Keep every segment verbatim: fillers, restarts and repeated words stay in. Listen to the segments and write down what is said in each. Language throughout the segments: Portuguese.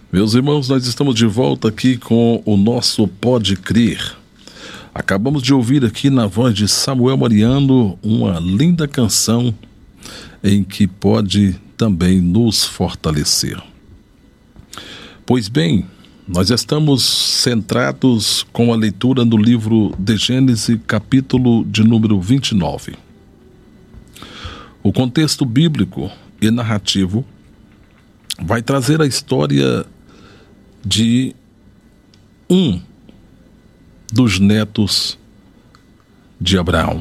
Meus irmãos, nós estamos de volta aqui com o nosso Pode Crer. Acabamos de ouvir aqui na voz de Samuel Mariano uma linda canção em que pode também nos fortalecer. Pois bem, nós estamos centrados com a leitura do livro de Gênesis, capítulo de número vinte e nove. O contexto bíblico e narrativo vai trazer a história de um dos netos de Abraão.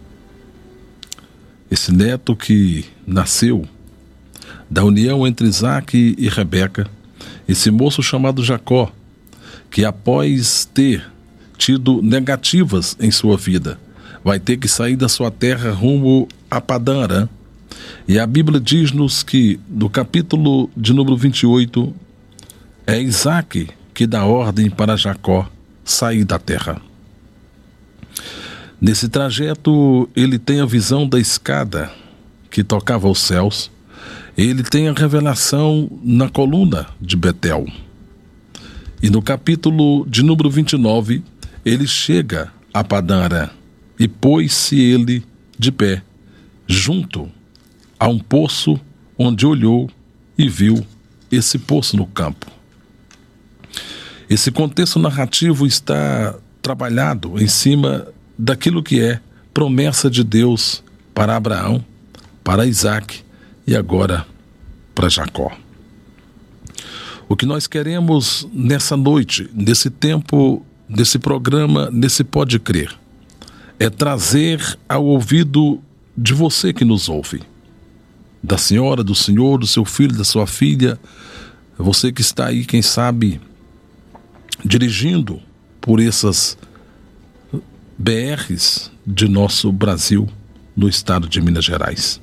Esse neto que nasceu da união entre Isaque e Rebeca, esse moço chamado Jacó, que após ter tido negativas em sua vida, vai ter que sair da sua terra rumo a Padã Arã. E a Bíblia diz-nos que, no capítulo de número vinte e oito, é Isaque que dá ordem para Jacó sair da terra. Nesse trajeto, ele tem a visão da escada que tocava aos céus. Ele tem a revelação na coluna de Betel. E no capítulo de número vinte e nove, ele chega a Padã Arã e pôs-se ele de pé, junto a um poço, onde olhou e viu esse poço no campo. Esse contexto narrativo está trabalhado em cima daquilo que é promessa de Deus para Abraão, para Isaque e agora para Jacó. O que nós queremos nessa noite, nesse tempo, nesse programa, nesse Pode Crer, é trazer ao ouvido de você que nos ouve, da senhora, do senhor, do seu filho, da sua filha, você que está aí, quem sabe, dirigindo por essas B Rs de nosso Brasil, no estado de Minas Gerais.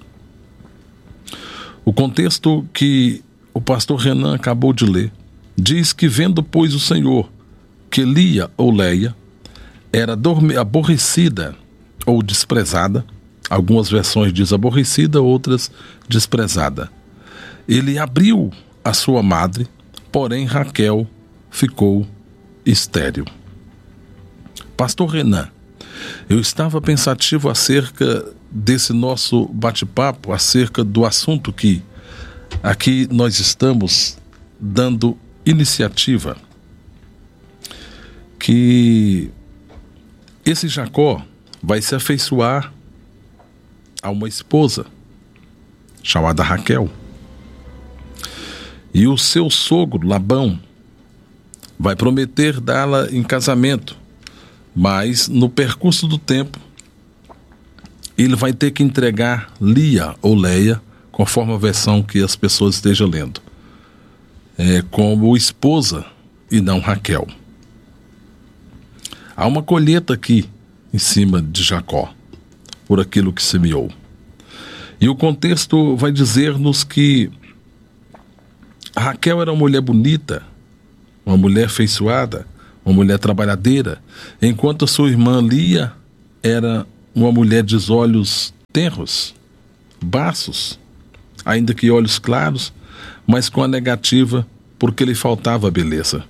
O contexto que o pastor Renan acabou de ler diz que, vendo, pois, o Senhor que Lia ou Leia era aborrecida ou desprezada, algumas versões dizem aborrecida, outras desprezada, ele abriu a sua madre, porém Raquel ficou estéril. Pastor Renan, eu estava pensativo acerca desse nosso bate-papo, acerca do assunto que aqui nós estamos dando iniciativa, que esse Jacó vai se afeiçoar a uma esposa chamada Raquel. E o seu sogro, Labão, vai prometer dá-la em casamento, mas no percurso do tempo ele vai ter que entregar Lia ou Leia, conforme a versão que as pessoas estejam lendo, é, como esposa e não Raquel. Há uma colheita aqui em cima de Jacó, por aquilo que semeou. E o contexto vai dizer-nos que Raquel era uma mulher bonita, uma mulher afeiçoada, uma mulher trabalhadeira, enquanto a sua irmã Lia era uma mulher de olhos tenros, baços, ainda que olhos claros, mas com a negativa, porque lhe faltava a beleza.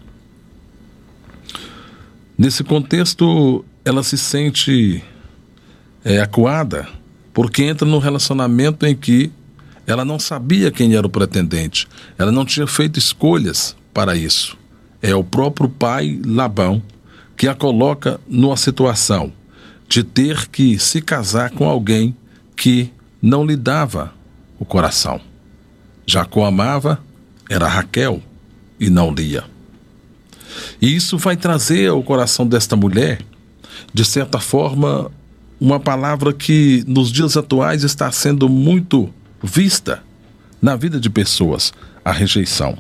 Nesse contexto, ela se sente é, acuada, porque entra num relacionamento em que ela não sabia quem era o pretendente, ela não tinha feito escolhas para isso. É o próprio pai, Labão, que a coloca numa situação de ter que se casar com alguém que não lhe dava o coração. Jacó amava, era Raquel e não Lia. E isso vai trazer ao coração desta mulher, de certa forma, uma palavra que nos dias atuais está sendo muito vista na vida de pessoas, a rejeição.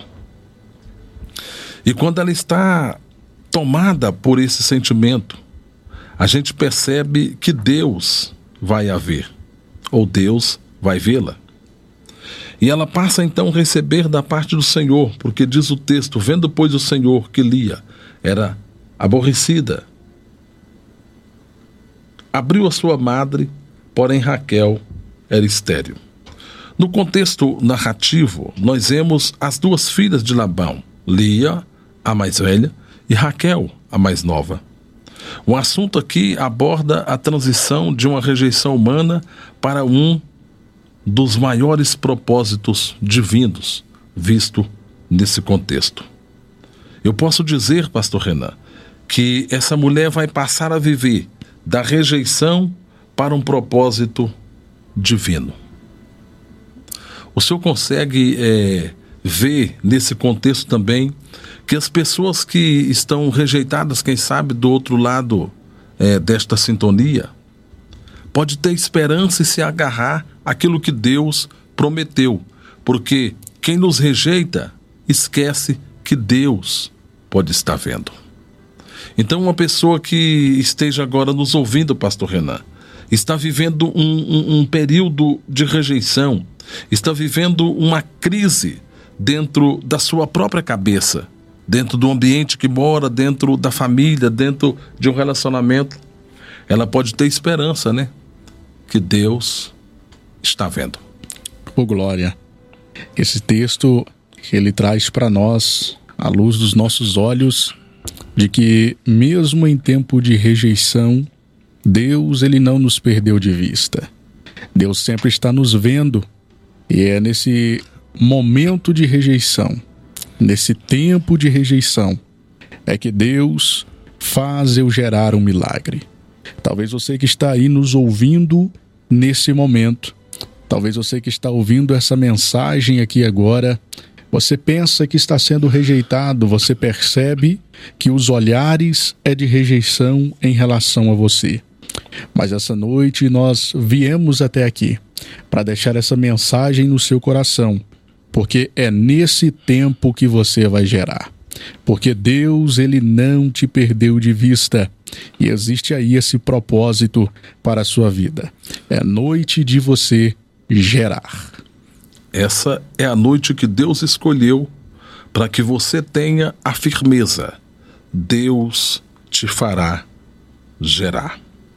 E quando ela está tomada por esse sentimento, a gente percebe que Deus vai a ver, ou Deus vai vê-la. E ela passa então a receber da parte do Senhor, porque diz o texto, vendo pois o Senhor que Lia era aborrecida, abriu a sua madre, porém Raquel era estéril. No contexto narrativo, nós vemos as duas filhas de Labão, Lia, a mais velha, e Raquel, a mais nova. O assunto aqui aborda a transição de uma rejeição humana para um dos maiores propósitos divinos, visto nesse contexto. Eu posso dizer, pastor Renan, que essa mulher vai passar a viver da rejeição para um propósito divino. O senhor consegue é, ver nesse contexto também que as pessoas que estão rejeitadas, quem sabe do outro lado é, desta sintonia, pode ter esperança e se agarrar àquilo que Deus prometeu, porque quem nos rejeita esquece que Deus pode estar vendo. Então, uma pessoa que esteja agora nos ouvindo, pastor Renan, está vivendo um, um, um período de rejeição, está vivendo uma crise dentro da sua própria cabeça, dentro do ambiente que mora, dentro da família, dentro de um relacionamento, ela pode ter esperança, né? Que Deus está vendo. Ô, glória! Esse texto, ele traz para nós, à luz dos nossos olhos, de que mesmo em tempo de rejeição, Deus, ele não nos perdeu de vista. Deus sempre está nos vendo, e é nesse momento de rejeição, nesse tempo de rejeição, é que Deus faz eu gerar um milagre. Talvez você que está aí nos ouvindo nesse momento, talvez você que está ouvindo essa mensagem aqui agora, você pensa que está sendo rejeitado, você percebe que os olhares é de rejeição em relação a você. Mas essa noite nós viemos até aqui para deixar essa mensagem no seu coração, porque é nesse tempo que você vai gerar. Porque Deus, ele não te perdeu de vista e existe aí esse propósito para a sua vida. É noite de você gerar. Essa é a noite que Deus escolheu para que você tenha a firmeza. Deus te fará gerar.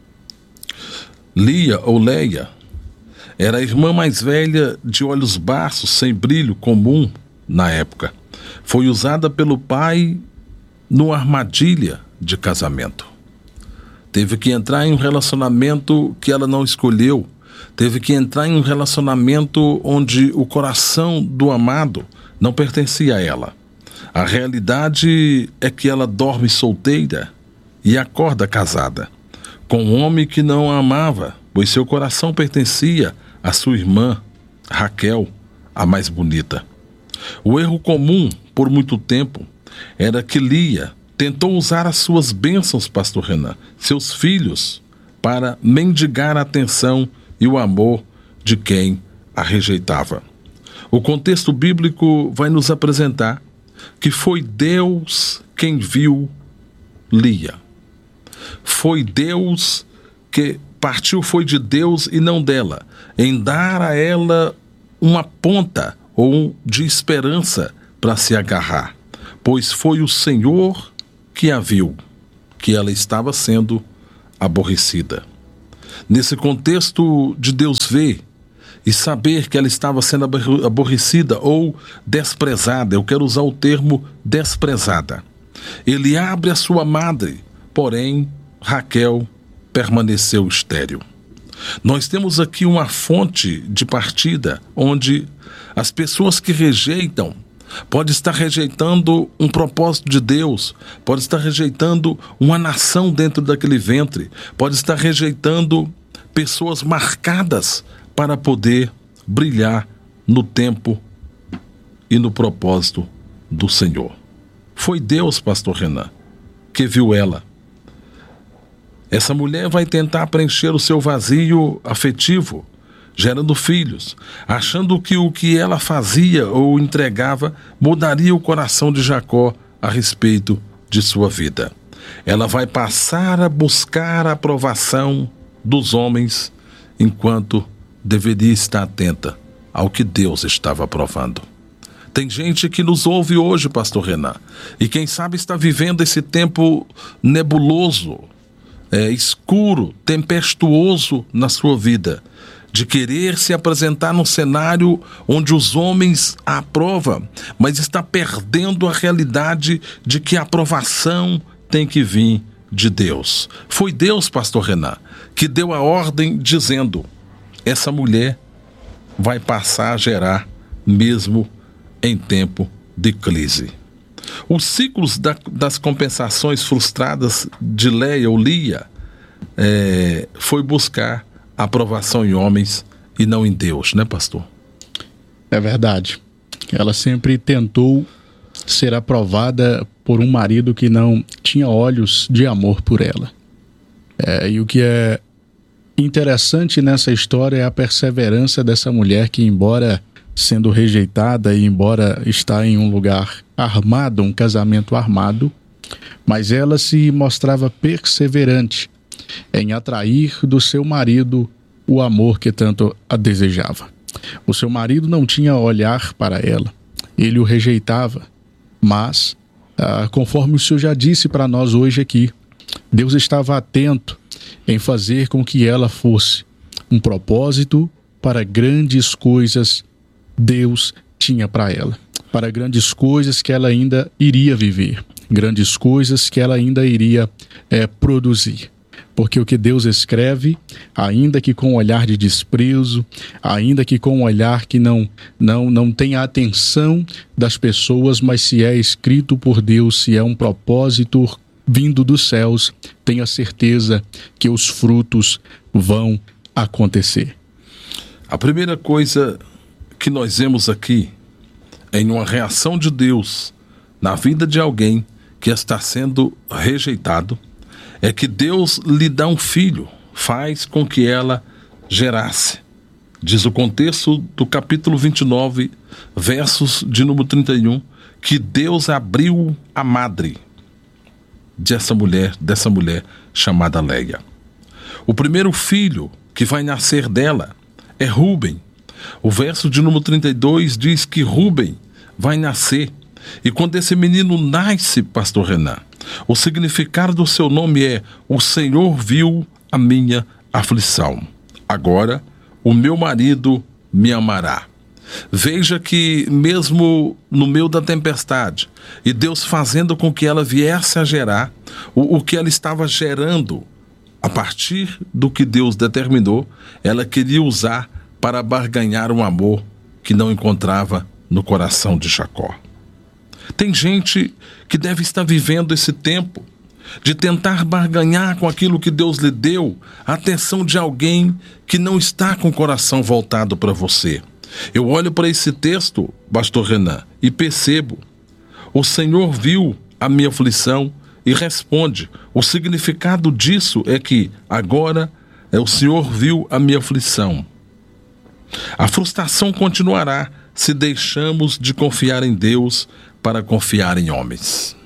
Lia ou Leia era a irmã mais velha de olhos baços, sem brilho comum na época. Foi usada pelo pai numa armadilha de casamento. Teve que entrar em um relacionamento que ela não escolheu. Teve que entrar em um relacionamento onde o coração do amado não pertencia a ela. A realidade é que ela dorme solteira e acorda casada, com um homem que não a amava, pois seu coração pertencia à sua irmã, Raquel, a mais bonita. O erro comum, por muito tempo, era que Lia tentou usar as suas bênçãos, pastor Renan, seus filhos, para mendigar a atenção e o amor de quem a rejeitava. O contexto bíblico vai nos apresentar que foi Deus quem viu Lia. Foi Deus que partiu, foi de Deus e não dela, em dar a ela uma ponta ou de esperança para se agarrar, pois foi o Senhor que a viu, que ela estava sendo aborrecida. Nesse contexto de Deus ver e saber que ela estava sendo aborrecida ou desprezada, eu quero usar o termo desprezada, ele abre a sua madre, porém Raquel permaneceu estéril. Nós temos aqui uma fonte de partida onde as pessoas que rejeitam pode estar rejeitando um propósito de Deus, pode estar rejeitando uma nação dentro daquele ventre, pode estar rejeitando pessoas marcadas para poder brilhar no tempo e no propósito do Senhor. Foi Deus, pastor Renan, que viu ela. Essa mulher vai tentar preencher o seu vazio afetivo, gerando filhos, achando que o que ela fazia ou entregava mudaria o coração de Jacó a respeito de sua vida. Ela vai passar a buscar a aprovação dos homens, enquanto deveria estar atenta ao que Deus estava aprovando. Tem gente que nos ouve hoje, pastor Renan, e quem sabe está vivendo esse tempo nebuloso, é, escuro, tempestuoso na sua vida, de querer se apresentar num cenário onde os homens a aprovam, mas está perdendo a realidade de que a aprovação tem que vir de Deus. Foi Deus, pastor Renan, que deu a ordem dizendo: essa mulher vai passar a gerar mesmo em tempo de crise. Os ciclos da, das compensações frustradas de Leia ou Lia é, foi buscar aprovação em homens e não em Deus, né, pastor? É verdade. Ela sempre tentou ser aprovada por um marido que não tinha olhos de amor por ela. É, e o que é interessante nessa história é a perseverança dessa mulher que, embora sendo rejeitada e embora está em um lugar armado, um casamento armado, mas ela se mostrava perseverante em atrair do seu marido o amor que tanto a desejava. O seu marido não tinha olhar para ela, ele o rejeitava, mas, ah, conforme o Senhor já disse para nós hoje aqui, Deus estava atento em fazer com que ela fosse um propósito para grandes coisas. Deus tinha para ela, para grandes coisas que ela ainda iria viver, grandes coisas que ela ainda iria é, produzir. Porque o que Deus escreve, ainda que com um olhar de desprezo, ainda que com um olhar que não, não, não tem a atenção das pessoas, mas se é escrito por Deus, se é um propósito vindo dos céus, tenha certeza que os frutos vão acontecer. A primeira coisa que nós vemos aqui, em uma reação de Deus na vida de alguém que está sendo rejeitado, é que Deus lhe dá um filho, faz com que ela gerasse. Diz o contexto do capítulo vinte e nove, versos de número trinta e um, que Deus abriu a madre dessa mulher, dessa mulher chamada Leia. O primeiro filho que vai nascer dela é Rúben. O verso de número trinta e dois diz que Rúben vai nascer. E quando esse menino nasce, pastor Renan, o significado do seu nome é: o Senhor viu a minha aflição. Agora o meu marido me amará. Veja que mesmo no meio da tempestade, e Deus fazendo com que ela viesse a gerar, o, o que ela estava gerando, a partir do que Deus determinou, ela queria usar para barganhar um amor que não encontrava no coração de Jacó. Tem gente que deve estar vivendo esse tempo de tentar barganhar com aquilo que Deus lhe deu a atenção de alguém que não está com o coração voltado para você. Eu olho para esse texto, pastor Renan, e percebo: o Senhor viu a minha aflição e responde. O significado disso é que agora é o Senhor viu a minha aflição. A frustração continuará se deixamos de confiar em Deus para confiar em homens.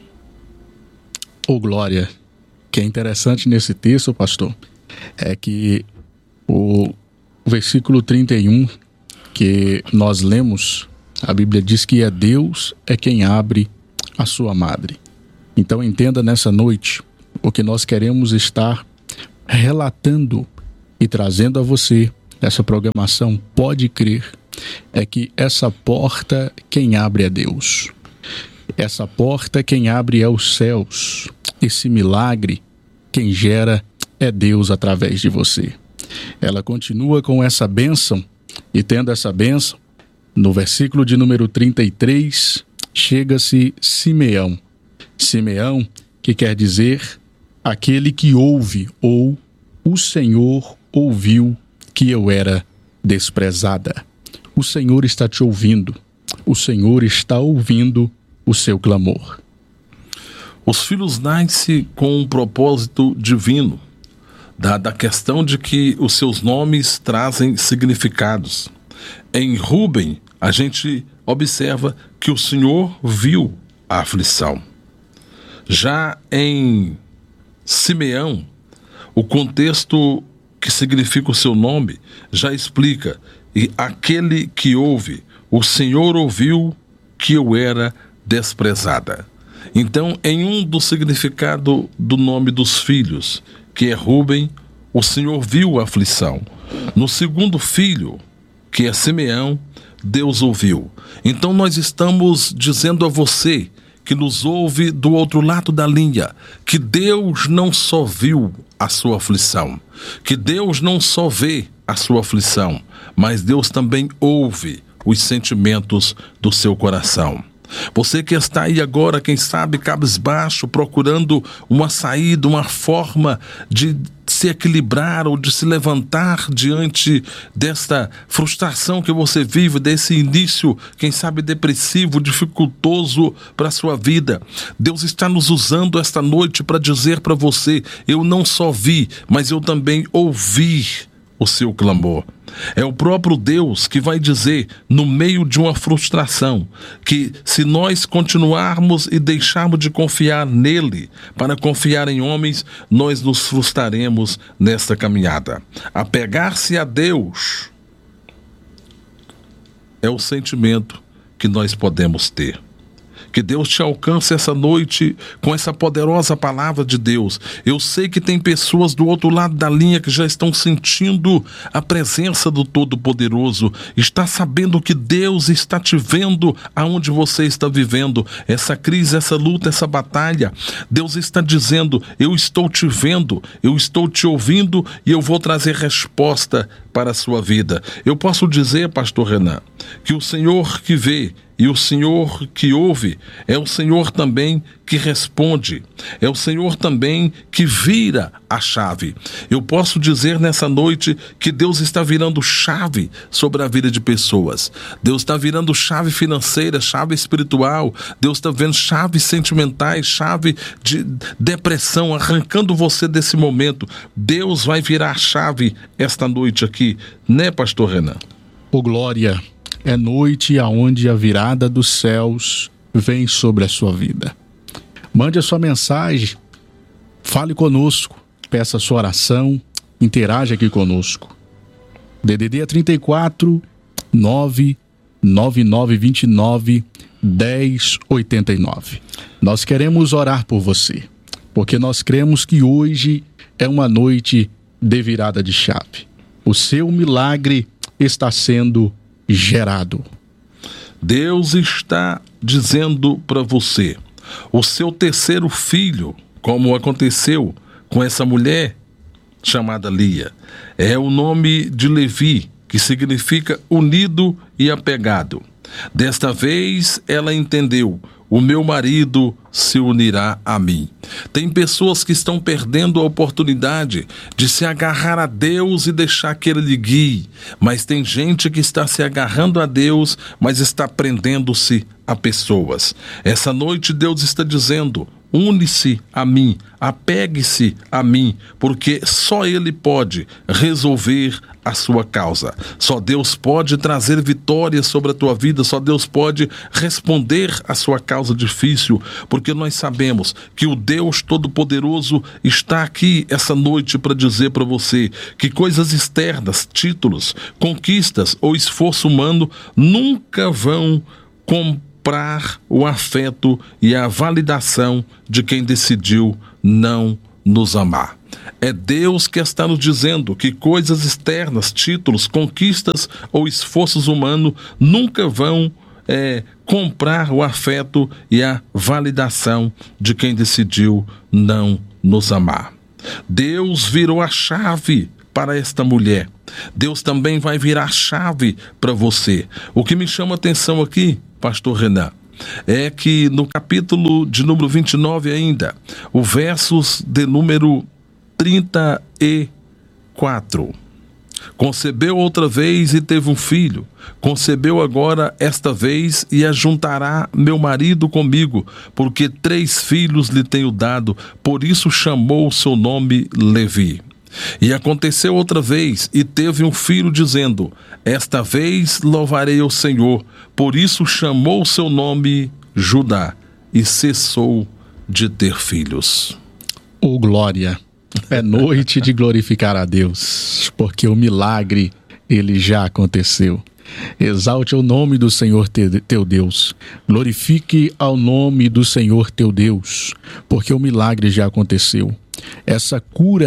Oh, glória! O que é interessante nesse texto, pastor, é que o versículo trinta e um que nós lemos, a Bíblia diz que é Deus é quem abre a sua madre. Então entenda nessa noite o que nós queremos estar relatando e trazendo a você nessa programação, pode crer, é que essa porta quem abre é Deus. Essa porta quem abre é os céus. Esse milagre quem gera é Deus através de você. Ela continua com essa bênção, e tendo essa bênção, no versículo de número trinta e três, chega-se Simeão. Simeão, que quer dizer aquele que ouve, ou o Senhor ouviu que eu era desprezada. O Senhor está te ouvindo. O Senhor está ouvindo o seu clamor. Os filhos nascem com um propósito divino, da, da questão de que os seus nomes trazem significados. Em Rúben, a gente observa que o Senhor viu a aflição. Já em Simeão, o contexto que significa o seu nome já explica: e aquele que ouve, o Senhor ouviu que eu era desprezada. Então, em um do significado do nome dos filhos, que é Rúben, o Senhor viu a aflição. No segundo filho, que é Simeão, Deus ouviu. Então nós estamos dizendo a você que nos ouve do outro lado da linha, que Deus não só viu a sua aflição, que Deus não só vê a sua aflição, mas Deus também ouve os sentimentos do seu coração. Você que está aí agora, quem sabe, cabisbaixo, procurando uma saída, uma forma de se equilibrar ou de se levantar diante desta frustração que você vive, desse início, quem sabe, depressivo, dificultoso para a sua vida. Deus está nos usando esta noite para dizer para você: eu não só vi, mas eu também ouvi o seu clamor. É o próprio Deus que vai dizer, no meio de uma frustração, que se nós continuarmos e deixarmos de confiar nele para confiar em homens, nós nos frustraremos nesta caminhada. Apegar-se a Deus é o sentimento que nós podemos ter. Que Deus te alcance essa noite com essa poderosa palavra de Deus. Eu sei que tem pessoas do outro lado da linha que já estão sentindo a presença do Todo-Poderoso. Está sabendo que Deus está te vendo aonde você está vivendo. Essa crise, essa luta, essa batalha. Deus está dizendo: eu estou te vendo, eu estou te ouvindo e eu vou trazer resposta para a sua vida. Eu posso dizer, pastor Renan, que o Senhor que vê e o Senhor que ouve é o Senhor também que responde, é o Senhor também que vira a chave. Eu posso dizer nessa noite que Deus está virando chave sobre a vida de pessoas. Deus está virando chave financeira, chave espiritual. Deus está vendo chaves sentimentais, chave de depressão, arrancando você desse momento. Deus vai virar a chave esta noite aqui, né, pastor Renan? Ô glória! É noite aonde a virada dos céus vem sobre a sua vida. Mande a sua mensagem, fale conosco, peça a sua oração, interaja aqui conosco. D D D é trinta e quatro, nove nove nove dois nove, um zero oito nove. Nós queremos orar por você, porque nós cremos que hoje é uma noite de virada de chave. O seu milagre está sendo gerado. Deus está dizendo para você: o seu terceiro filho, como aconteceu com essa mulher chamada Lia, é o nome de Levi, que significa unido e apegado. Desta vez ela entendeu: o meu marido se unirá a mim. Tem pessoas que estão perdendo a oportunidade de se agarrar a Deus e deixar que Ele lhe guie. Mas tem gente que está se agarrando a Deus, mas está prendendo-se a pessoas. Essa noite Deus está dizendo: une-se a mim, apegue-se a mim, porque só Ele pode resolver a sua causa. Só Deus pode trazer vitória sobre a tua vida, só Deus pode responder a sua causa difícil, porque nós sabemos que o Deus Todo-Poderoso está aqui essa noite para dizer para você que coisas externas, títulos, conquistas ou esforço humano nunca vão comprar o afeto e a validação de quem decidiu não nos amar. É Deus que está nos dizendo que coisas externas, títulos, conquistas ou esforços humanos nunca vão é, comprar o afeto e a validação de quem decidiu não nos amar. Deus virou a chave para esta mulher. Deus também vai virar a chave para você. O que me chama a atenção aqui, pastor Renan, é que no capítulo de número vinte e nove ainda, o versos de número trinta e quatro. Concebeu outra vez e teve um filho. Concebeu agora esta vez e ajuntará meu marido comigo, porque três filhos lhe tenho dado, por isso chamou o seu nome Levi. E aconteceu outra vez e teve um filho, dizendo: esta vez louvarei o Senhor, por isso chamou o seu nome Judá, e cessou de ter filhos. Ô glória! É noite de glorificar a Deus, porque o milagre, ele já aconteceu. Exalte o nome do Senhor teu Deus. Glorifique ao nome do Senhor teu Deus, porque o milagre já aconteceu. Essa cura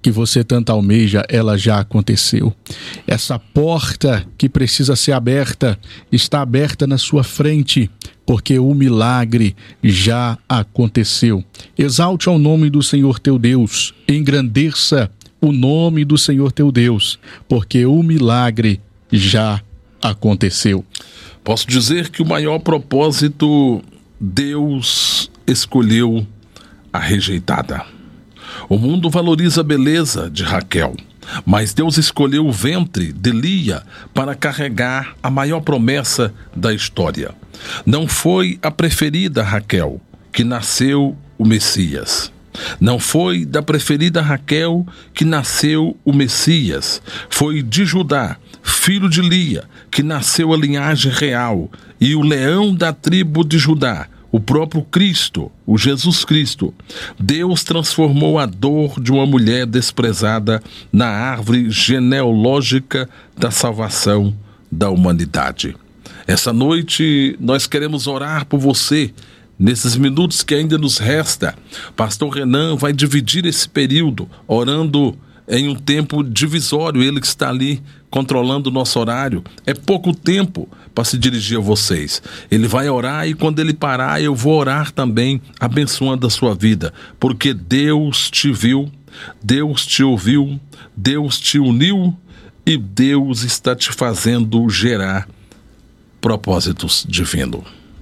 que você tanto almeja, ela já aconteceu. Essa porta que precisa ser aberta, está aberta na sua frente, porque o milagre já aconteceu. Exalte ao nome do Senhor teu Deus, engrandeça o nome do Senhor teu Deus, porque o milagre já aconteceu. Posso dizer que o maior propósito, Deus escolheu a rejeitada. O mundo valoriza a beleza de Raquel, mas Deus escolheu o ventre de Lia para carregar a maior promessa da história. Não foi a preferida Raquel que nasceu o Messias. Não foi da preferida Raquel que nasceu o Messias. Foi de Judá, filho de Lia, que nasceu a linhagem real, e o leão da tribo de Judá, o próprio Cristo, o Jesus Cristo. Deus transformou a dor de uma mulher desprezada na árvore genealógica da salvação da humanidade. Essa noite nós queremos orar por você. Nesses minutos que ainda nos resta, Pastor Renan vai dividir esse período orando em um tempo divisório. Ele que está ali controlando o nosso horário. É pouco tempo para se dirigir a vocês. Ele vai orar e quando ele parar, eu vou orar também, abençoando a sua vida. Porque Deus te viu, Deus te ouviu, Deus te uniu e Deus está te fazendo gerar propósitos divinos.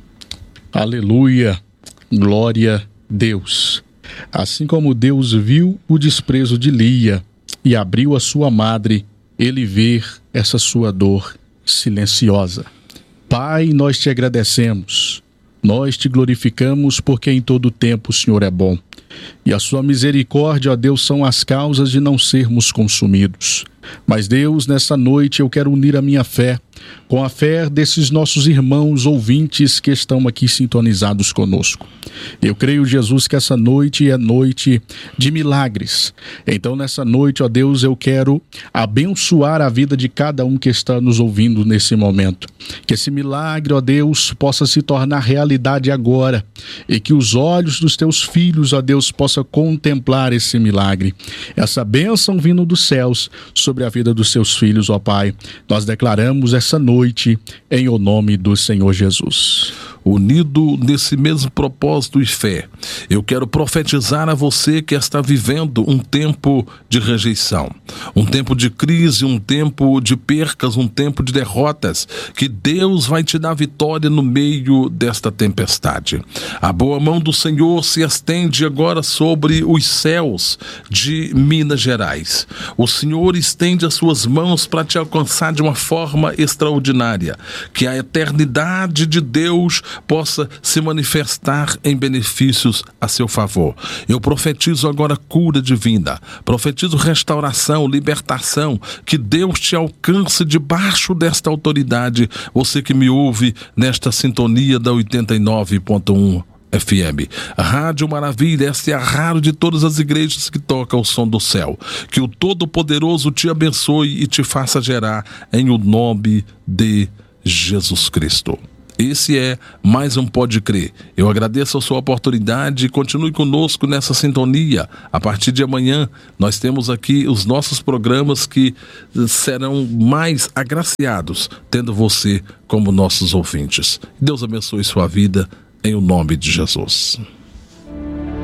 Aleluia, glória a Deus. Assim como Deus viu o desprezo de Lia e abriu a sua madre, ele vê essa sua dor silenciosa. Pai, nós te agradecemos, nós te glorificamos porque em todo tempo o Senhor é bom. E a sua misericórdia, ó Deus, são as causas de não sermos consumidos. Mas Deus, nessa noite eu quero unir a minha fé com a fé desses nossos irmãos ouvintes que estão aqui sintonizados conosco. Eu creio, Jesus, que essa noite é noite de milagres. Então, nessa noite, ó Deus, eu quero abençoar a vida de cada um que está nos ouvindo nesse momento. Que esse milagre, ó Deus, possa se tornar realidade agora e que os olhos dos teus filhos, ó Deus, possam contemplar esse milagre. Essa bênção vindo dos céus sobre a vida dos seus filhos, ó Pai. Nós declaramos essa noite em o nome do Senhor Jesus. Unido nesse mesmo propósito e fé, eu quero profetizar a você que está vivendo um tempo de rejeição, um tempo de crise, um tempo de percas, um tempo de derrotas, que Deus vai te dar vitória no meio desta tempestade. A boa mão do Senhor se estende agora sobre os céus de Minas Gerais. O Senhor estende as suas mãos para te alcançar de uma forma extraordinária, que a eternidade de Deus possa se manifestar em benefícios a seu favor. Eu profetizo agora cura divina, profetizo restauração, libertação, que Deus te alcance debaixo desta autoridade, você que me ouve nesta sintonia da oitenta e nove ponto um F M. Rádio Maravilha, esta é a rádio de todas as igrejas que tocam o som do céu. Que o Todo-Poderoso te abençoe e te faça gerar em o nome de Jesus Cristo. Esse é mais um Pode Crer. Eu agradeço a sua oportunidade e continue conosco nessa sintonia. A partir de amanhã, nós temos aqui os nossos programas que serão mais agraciados, tendo você como nossos ouvintes. Deus abençoe sua vida, em o nome de Jesus.